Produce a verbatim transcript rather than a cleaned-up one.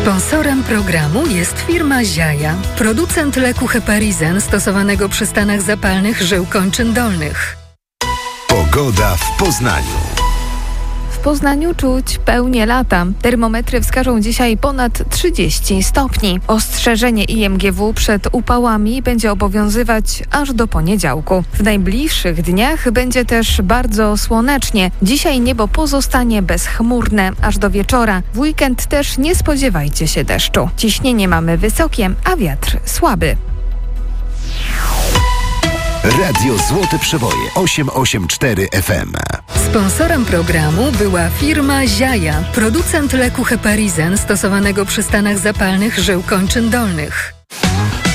Sponsorem programu jest firma Ziaja, producent leku Heparizen stosowanego przy stanach zapalnych żył kończyn dolnych. Pogoda w Poznaniu. W Poznaniu czuć pełnię lata. Termometry wskażą dzisiaj ponad trzydzieści stopni. Ostrzeżenie I M G W przed upałami będzie obowiązywać aż do poniedziałku. W najbliższych dniach będzie też bardzo słonecznie. Dzisiaj niebo pozostanie bezchmurne aż do wieczora. W weekend też nie spodziewajcie się deszczu. Ciśnienie mamy wysokie, a wiatr słaby. Radio Złote Przeboje osiem osiem cztery F M. Sponsorem programu była firma Ziaja, producent leku Heparizen stosowanego przy stanach zapalnych żył kończyn dolnych.